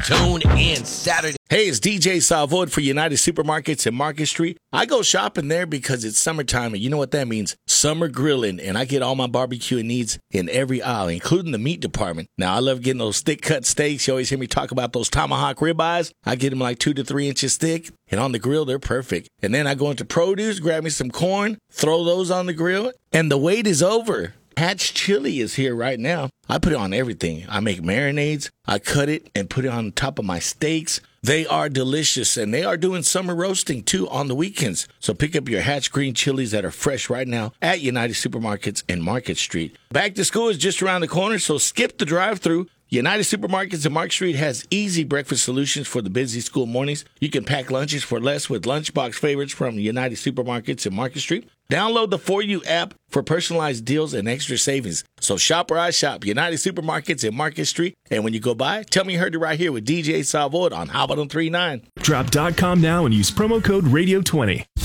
Tune in Saturday. Hey, it's DJ Salvoid for United Supermarkets and Market Street. I go shopping there because it's summertime, and you know what that means? Summer grilling, and I get all my barbecuing needs in every aisle, including the meat department. Now, I love getting those thick-cut steaks. You always hear me talk about those tomahawk ribeyes. I get them like 2 to 3 inches thick, and on the grill, they're perfect. And then I go into produce, grab me some corn, throw those on the grill, and the wait is over. Hatch chili is here right now. I put it on everything. I make marinades. I cut it and put it on top of my steaks. They are delicious, and they are doing summer roasting, too, on the weekends. So pick up your Hatch green chilies that are fresh right now at United Supermarkets and Market Street. Back to school is just around the corner, so skip the drive-thru. United Supermarkets and Market Street has easy breakfast solutions for the busy school mornings. You can pack lunches for less with Lunchbox favorites from United Supermarkets and Market Street. Download the 4U app for personalized deals and extra savings. So shop where I shop, United Supermarkets and Market Street. And when you go by, tell me you heard it right here with DJ Salvoid on How About 'em 3-9. Drop.com now and use promo code RADIO20.